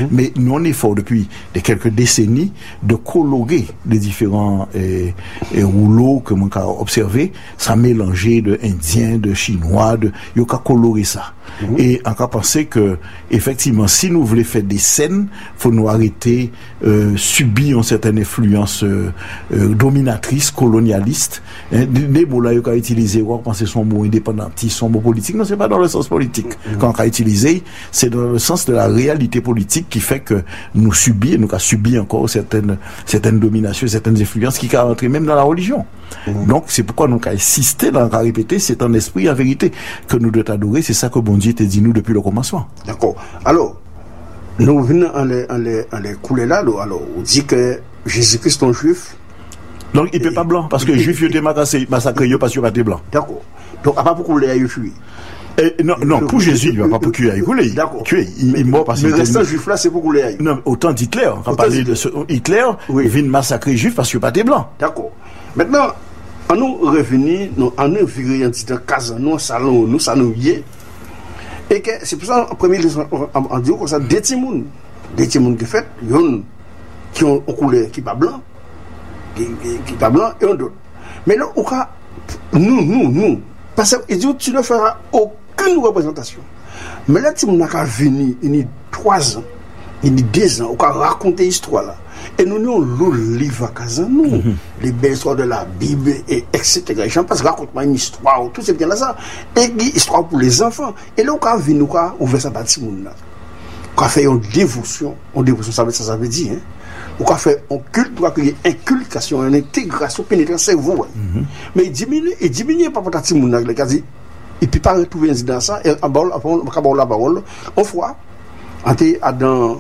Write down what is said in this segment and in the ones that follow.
Mais non effort depuis quelques décennies de colorer les différents rouleaux que l'on a observé, ça mélangé de Indiens, de Chinois, il y a colorer ça. Et on a pensé que effectivement, si nous voulons faire des scènes, faut nous arrêter subir une certaine influence dominatrice, colonialiste. Des mots là, il a utilisé, on pense son mot indépendantiste, son mot politique. Non, c'est pas dans le sens politique. Quand on a utilisé, c'est dans le sens de la réalité politique qui fait que nous avons subi encore certaines dominations, certaines influences qui ont entré même dans la religion. Donc, c'est pourquoi nous avons insisté, nous avons répété, c'est en esprit, en vérité, que nous devons adorer. C'est ça que bon Dieu t'a dit nous depuis le commencement. D'accord. Alors, nous venons en les couler là, alors, on dit que Jésus-Christ est un juif. Donc, il ne peut pas blanc, parce que les juifs, ils ont massacré parce qu'ils n'ont pas été blanc. D'accord. Donc, à part pour couler, il y a eu non, pour Jésus, il ne va pas pour couler. D'accord. Il est mort parce que. Mais restant juif là, c'est pour couler. Non, autant d'Hitler. On va parler de Hitler, il vient massacrer les juifs parce qu'il n'a pas été blanc. D'accord. Maintenant, en nous revenir, en nous virer en casa, nous salon, nous salonier. Et que c'est pour ça, en premier lieu, on dit comme ça, des timouns qui fait, qui ont coulé, qui pas blanc, qui pas blanc, et on d'autres. Mais là, nous, parce que tu ne feras aucune représentation. Mais là, tu n'as qu'à venir, il y a 3 ans, il y a 2 ans, on va raconter l'histoire là. Et nous avons le livre à Kazan, nous, les belles histoires de la Bible, et etc. J'en passe, raconte-moi une histoire, tout c'est bien là ça. Et une histoire pour les enfants. Et là, on a vu, nous, on a ouvert ça par le monde là. On a fait une dévotion, ça veut dire, hein. On a fait un culte, on a créé une inculcation, une intégration pénétrante cerveau. Mais il diminue pas pour ta petit monde là, il a dit, il ne peut pas retrouver dans ça, et on a la parole, on voit, dans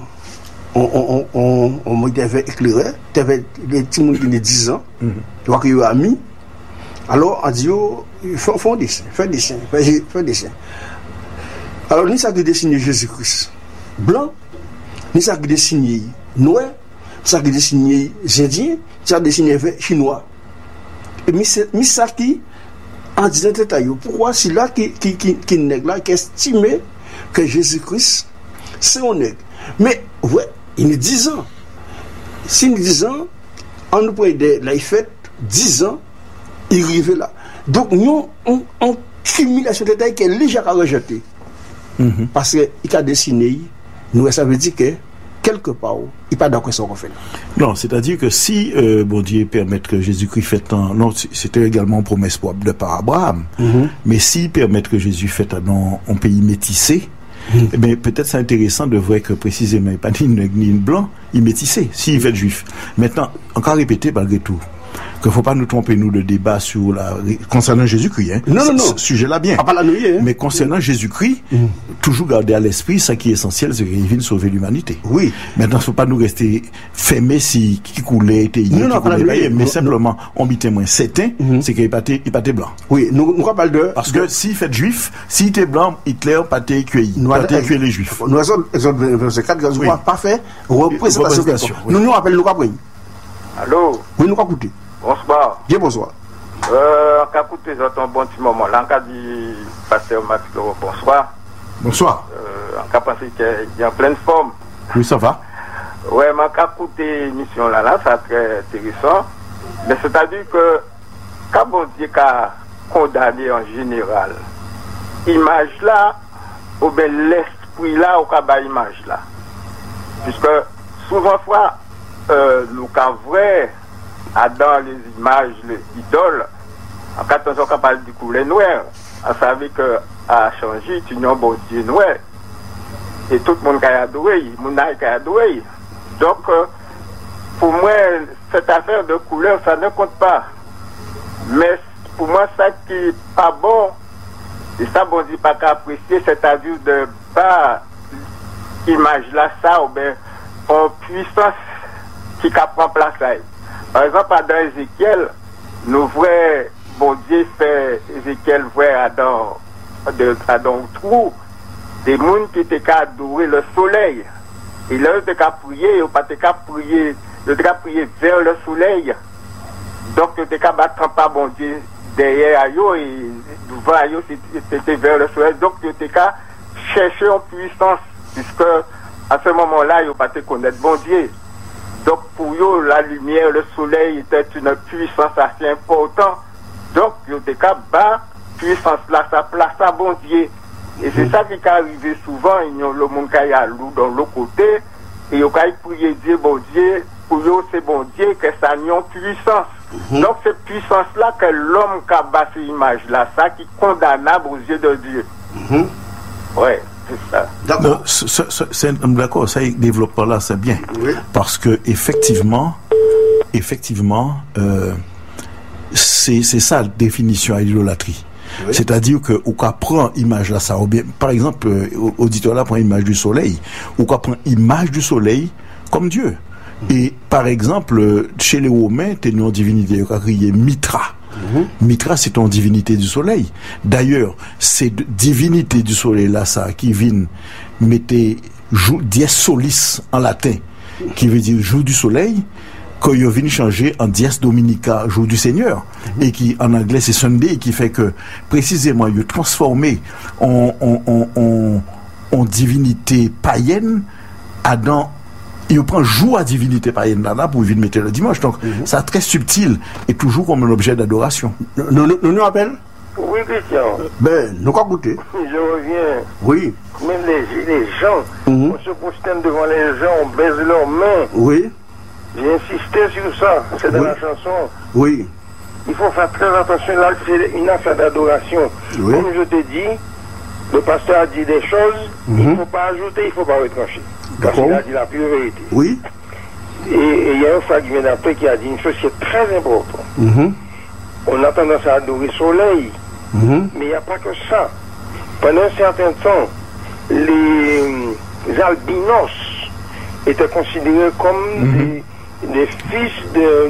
on devait éclairer, tu avais des petits monde qui ont 10 ans, tu vois qu'il y a amis. Alors, on dit, fais dessin. Alors, ni ça qui dessine Jésus-Christ blanc, ni ça qui dessine noir, ni ça qui dessine indien, ça dessine chinois. Et mi ça qui, en disant détail, pourquoi c'est là qui nègre là, qui estime que Jésus-Christ, c'est un nègre. Mais, ouais, il y a 10 ans. Si il y a 10 ans, on nous prend là, il fait 10 ans, il arrive là. Donc, nous, on cumule ce détail qui est légèrement rejeté. Parce qu'il a dessiné, nous, ça veut dire que, quelque part, il n'est pas d'accord avec ce qu'on fait. Non, c'est-à-dire que si, bon Dieu permet que Jésus-Christ fait non, c'était également une promesse de par Abraham. Mais s'il permet que Jésus fait dans un pays métissé, mais peut-être c'est intéressant de voir que précisément il n'y a pas ni une blanc, il est métissé, s'il fait juif. Maintenant, encore répéter malgré tout, qu'il ne faut pas nous tromper, nous, de débat sur concernant Jésus-Christ. Hein. Non. Ce sujet-là, bien. Pas la nuit, hein. Mais concernant Jésus-Christ, toujours garder à l'esprit, ça qui est essentiel, c'est qu'il vient sauver l'humanité. Oui. Maintenant, il ne faut pas nous rester fermés si qui coulait, mais simplement, on dit témoin certain, c'est qu'il n'est pas blanc. Oui, nous parlons de. Parce que s'il fait juif, s'il était blanc, Hitler pas été cueilli. Pas été cueilli les juifs. Nous avons verset 4, parfait, représentation. Nous rappelons, nous rappelons. Allô? Oui, nous écoutons. Bonsoir. Bien, bonsoir. En cas écouté, j'entends un bon petit moment. Là, en cas dit pasteur Max Loro, bonsoir. Bonsoir. En cas pensé qu'il est en pleine forme. Oui, ça va. Ouais, mais en cas écouté l'émission là, ça très intéressant. Mais c'est-à-dire que, quand on dit qu'à condamner en général, image là, ou bien l'esprit là, ou qu'à image là. Puisque, souvent fois, nous qu'à vrai, dans les images, les idoles, en 14 ans, on parle du coulé noir, on savait que à changer, tu n'as bon Dieu noir. Et tout le monde a adoré, le monde a adoré. Donc, pour moi, cette affaire de couleur, ça ne compte pas. Mais pour moi, ça qui n'est pas bon, et ça, bon Dieu, pas qu'à apprécier, c'est-à-dire de bas image là, ça, ou bien, en puissance qui prend place là. Par exemple, dans Ézéchiel, nous voyons, bon Dieu fait Ézéchiel voir dans trou des gens qui étaient qu'à adorer le soleil. Et là, ils étaient qu'à prier, ils n'étaient qu'à prier, vers le soleil. Donc, ils étaient qu'à battre pas bon Dieu derrière eux et devant eux, c'était vers le soleil. Donc, ils étaient qu'à chercher en puissance, puisque à ce moment-là, ils n'ont pas connaître bon Dieu. Donc pour eux, la lumière, le soleil était une puissance assez importante. Donc ils ont été capables, puissance là, ça place à bon Dieu. Et c'est ça qui est arrivé souvent, il y a le monde qui est à l'eau dans l'autre côté, et ils ont prié Dieu, bon Dieu, pour eux c'est bon Dieu, que ça a une puissance. Donc cette puissance-là, que l'homme qui a bâti cette image-là, ça qui est condamnable aux yeux de Dieu. Ouais. C'est ça. D'accord. D'accord, ça développement là, c'est bien. Oui. Parce que effectivement, c'est ça la définition à l'idolâtrie. Oui. C'est-à-dire que ou qu'on prend image là, ça, ou bien, par exemple, auditeur là prend image du soleil, ou qu'on prend image du soleil comme Dieu. Et par exemple, chez les Romains, t'es une divinité qui a crié Mitra. Mitra, c'est une divinité du soleil. D'ailleurs, c'est divinité du soleil là, ça, qui vient mettre dies solis en latin, qui veut dire jour du soleil, qu'ils viennent changer en dies dominica, jour du Seigneur, et qui en anglais c'est Sunday, qui fait que précisément ils transformé en divinité païenne, Adam. Il prend jour à divinité païenne là pour venir mettre le dimanche. Donc, ça très subtil et toujours comme un objet d'adoration. Nous rappelle? Oui, Christian. Nous quoi goûter? Je reviens. Oui. Même les gens, on se prosterne devant les gens, on baise leurs mains. Oui. J'ai insisté sur ça. C'est dans la chanson. Oui. Il faut faire très attention. Là, c'est une affaire d'adoration. Oui. Comme je te dis, le pasteur a dit des choses, il ne faut pas ajouter, il ne faut pas retrancher. Parce qu'il a dit la pure vérité. Oui. Et il y a un frère qui vient d'après qui a dit une chose qui est très importante. On a tendance à adorer le soleil, mais il n'y a pas que ça. Pendant un certain temps, les albinos étaient considérés comme des fils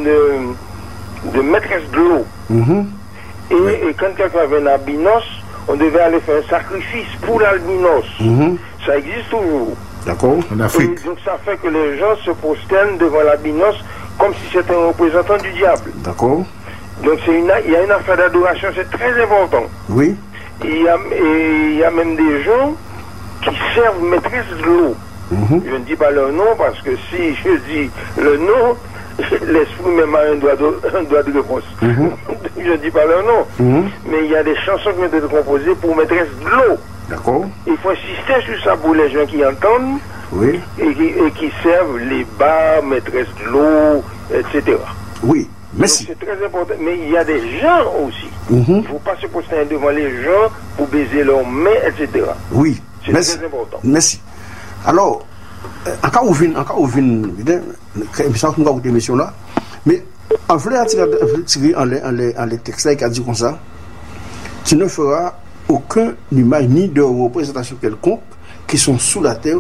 de maîtresse de l'eau. Et quand quelqu'un avait un albinos, on devait aller faire un sacrifice pour l'albinos. Ça existe toujours. D'accord. En Afrique. Et donc ça fait que les gens se prosternent devant l'albinos comme si c'était un représentant du diable. D'accord. Donc il y a une affaire d'adoration, c'est très important. Oui. Il y a même des gens qui servent maîtresse de l'eau. Je ne dis pas leur nom parce que si je dis le nom, l'esprit même a un droit de réponse. Je ne dis pas leur nom. Mais il y a des chansons qui ont été composées pour maîtresse de l'eau. D'accord. Il faut insister sur ça pour les gens qui entendent et qui servent les bars, maîtresse de l'eau, etc. Oui, merci. Donc c'est très important. Mais il y a des gens aussi. Il ne faut pas se poster devant les gens pour baiser leurs mains, etc. Oui, c'est très important. Merci. Alors, encore où vient l'émission là, mais en vrai, tirer en les textes là, qui a dit comme ça, tu ne feras aucune image ni de représentation quelconque qui sont sous la terre,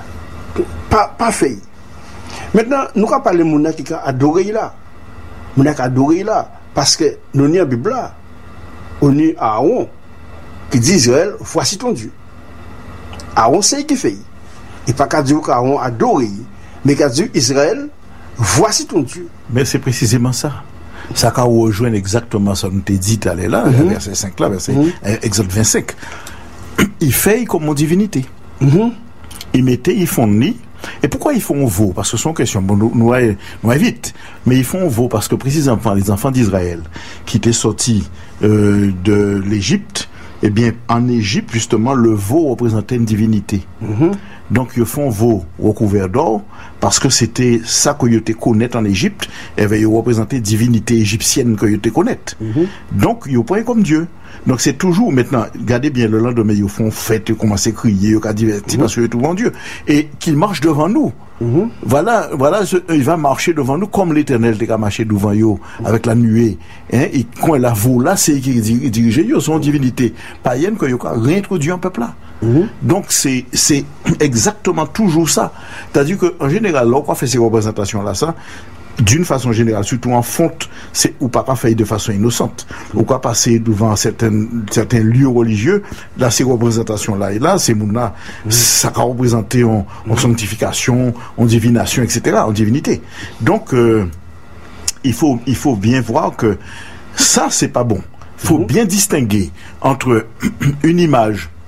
pas fait. Maintenant, nous allons parler de Mouna qui a adoré là. Mouna qui a adoré là. Parce que nous avons la Bible là. On a Aaron qui dit Israël, voici ton Dieu. Aaron, c'est qui fait. Et pas qu'à dire qu'Aaron a adoré, mais qu'à dire Israël, voici ton Dieu. Mais c'est précisément ça. Ça a rejoint exactement ce que nous t'ai dit tout à l'heure, là, verset 5 là, verset Exode 25. Il fait comme une divinité. Il mettait, ils font ni. Et pourquoi ils font veau? Parce que c'est une question, bon, nous vite, mais ils font veau parce que précisément les enfants d'Israël qui étaient sortis de l'Égypte, eh bien, en Égypte, justement, le veau représentait une divinité. Donc, ils font veau recouvert d'or, parce que c'était ça que ils te connaissent en Égypte, et bien, ils représentaient divinité égyptienne que ils te connaissent. Donc, ils prennent comme Dieu. Donc, c'est toujours, maintenant, regardez bien, le lendemain, ils font fête, ils commencent à crier, ils divertir, parce qu'ils trouvent Dieu. Et qu'ils marchent devant nous. Voilà, il va marcher devant nous comme l'Éternel a marché devant eux avec la nuée. Et quand la veau là, c'est qui dirige eux, son divinité païenne que il a réintroduit un peuple là. Donc c'est exactement toujours ça. C'est-à-dire qu'en général, là, on fait ces représentations là, ça, d'une façon générale, surtout en fonte, c'est ou pas faire de façon innocente. Ou pas passer devant certains lieux religieux, là, ces représentations-là, et là, ces mondes-là, ça va représenter en sanctification, en divination, etc., en divinité. Donc, il faut bien voir que ça, c'est pas bon. Il faut bien distinguer entre une image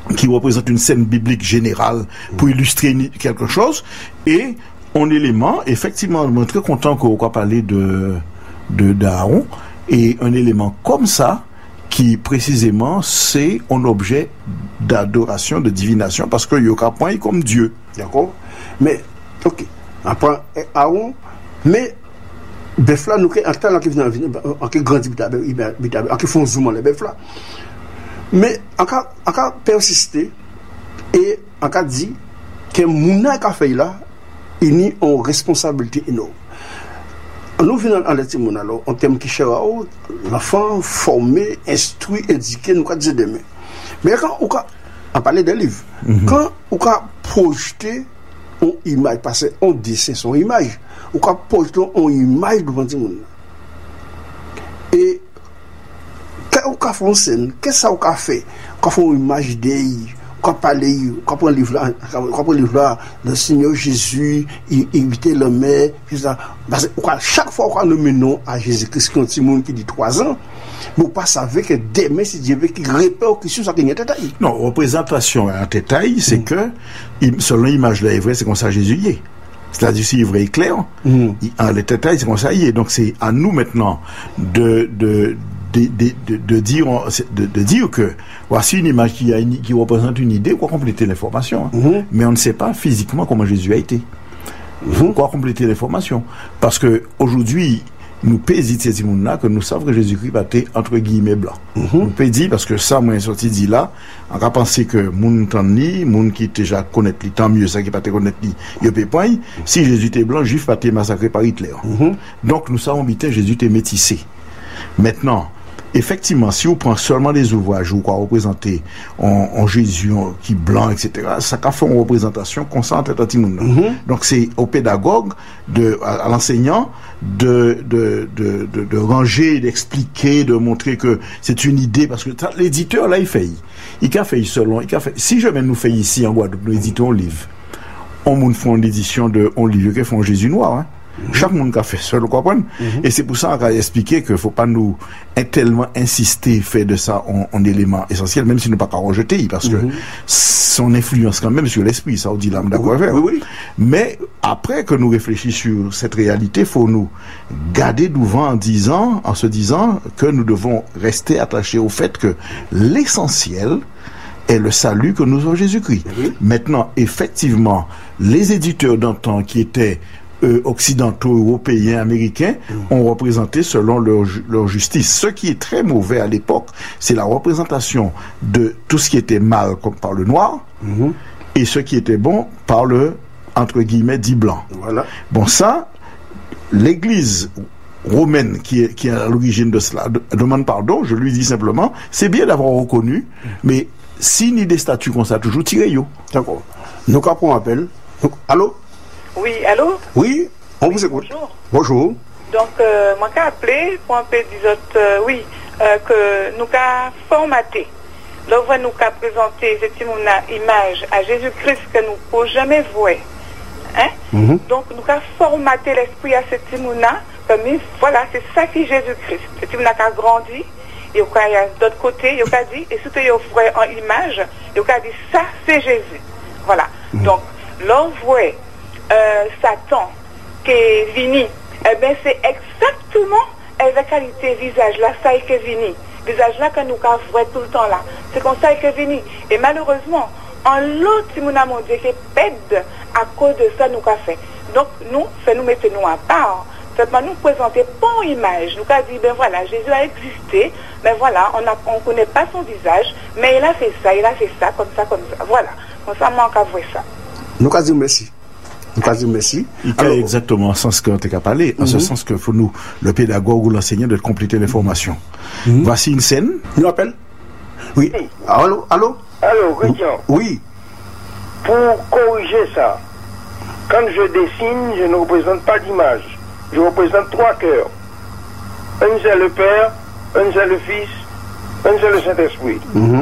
qui représente une scène biblique générale pour illustrer quelque chose, et un élément, effectivement, je suis très content qu'on va parler d'Aaron, et un élément comme ça, qui précisément c'est un objet d'adoration, de divination, parce que Yoka point est comme Dieu. D'accord? Mais, ok, après Aaron, mais bœuf là, nous en temps qui vient en qui grandit, en qui font zoom les bœufs là. Mais en cas persister et en cas dit que mouna qu'a fait là, il y a une responsabilité énorme. Nous venons en l'étymon alors, en termes qui cher l'enfant formé, instruit, éduqué, nous qu'à dire demain. Mais quand on parle des livres, quand on a projeté une image, parce qu'on dessine son image, on a projeté une image devant le monde. Et quand on a fait une scène, qu'est-ce qu'on a fait? On a fait une image d'elle. Quand parler, quand prendre le livre là, le Seigneur Jésus, inviter le maire, parce que chaque fois qu'on nomme nom à Jésus-Christ, quand il monde qui dit 3 ans, vous pas savez que demain si Dieu veut qu'il répercussion ça qu'il y a détail. Non, représentation en détail, c'est que selon l'image là est vrai, c'est comme ça Jésus y est. C'est-à-dire si il est vrai et clair, en les détails c'est comme ça y est. Donc c'est à nous maintenant de dire que voici une image qui représente une idée, quoi compléter l'information. Mais on ne sait pas physiquement comment Jésus a été. Quoi compléter l'information. Parce que aujourd'hui, nous pédit ces gens-là que nous savons que Jésus-Christ était entre guillemets blanc. Nous pédit parce que ça, moi, sorti dit là, on a pensé que moun tani, moun qui déjà connaît li, tant mieux ça qui pas te connaître li, il peut point. Si Jésus était blanc, juif pas été massacré par Hitler. Donc nous savons bien Jésus était métissé. Maintenant, effectivement, si on prend seulement des ouvrages où on représenter en Jésus qui blanc, etc., ça fait une représentation constante à tout le monde. Donc c'est au pédagogue, à l'enseignant, de ranger, d'expliquer, de montrer que c'est une idée, parce que l'éditeur là, il a fait selon, si jamais nous fait ici en Guadeloupe, nous éditons un livre, on fait une édition de un livre qui font Jésus noir, hein. Chaque monde a fait ça, vous comprenez? Et c'est pour ça qu'on a expliqué qu'il ne faut pas nous tellement insister, faire de ça en élément essentiel, même si nous ne pas qu'à rejeter, parce que son influence quand même sur l'esprit, ça on dit là, d'accord avec. Mais après que nous réfléchissions sur cette réalité, il faut nous garder devant en se disant que nous devons rester attachés au fait que l'essentiel est le salut que nous avons Jésus-Christ. Maintenant, effectivement, les éditeurs d'antan qui étaient occidentaux, européens, américains ont représenté selon leur justice. Ce qui est très mauvais à l'époque, c'est la représentation de tout ce qui était mal comme par le noir et ce qui était bon par le, entre guillemets, dit blanc. Voilà. Bon, ça, l'Église romaine qui est à l'origine de cela demande pardon. Je lui dis simplement, c'est bien d'avoir reconnu, mais si ni des statuts comme ça, toujours tiré yo. D'accord. Nous capons appel. Allô? Oui, allô? Oui, on vous écoute. Bonjour. Bonjour. Donc, moi, j'ai appelé pour un peu dire que nous avons formaté. Là, nous avons présenté effectivement une image à Jésus-Christ que nous ne pouvons jamais voir. Hein? Donc, nous avons formaté l'esprit à ce Timouna. Voilà, c'est ça qui est Jésus-Christ. Ce Timouna qui a grandi. Il y a d'autre côté, il a dit, et surtout il y a en image, il a dit, ça c'est Jésus. Voilà. Donc, l'envoi Satan qui est venu, eh bien c'est exactement la qualité visage là, ça est venu. Visage là que nous voyons tout le temps là. C'est comme ça qu'il est venu. Et malheureusement, en l'autre, si nous avons dit que pède à cause de ça nous avons fait. Donc, nous mettons nous à part. Seulement nous présenter pas une image. Nous avons dit, ben voilà, Jésus a existé, mais voilà, on ne connaît pas son visage, mais il a fait ça, comme ça. Voilà. Comme ça, moi, on a vu ça. Nous avons dit merci. Merci. Il y a exactement le sens qu'on t'a parlé, en ce sens que faut nous, le pédagogue ou l'enseignant, de compléter l'information. Voici une scène. Nous appelle. Oui. Allô? Allô, Christian. Oui. Pour corriger ça, quand je dessine, je ne représente pas d'image. Je représente 3 cœurs. Un c'est le Père, un c'est le Fils, un c'est le Saint-Esprit.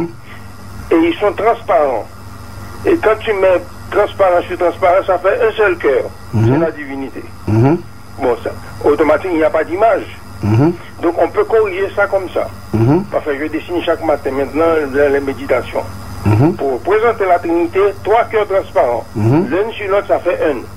Et ils sont transparents. Et quand tu mets transparent sur transparent, ça fait un seul cœur. C'est la divinité. Bon, ça, automatiquement, il n'y a pas d'image. Donc, on peut corriger ça comme ça. Parce que je dessine chaque matin maintenant les méditations. Pour présenter la Trinité, 3 cœurs transparents. L'un sur l'autre, ça fait un.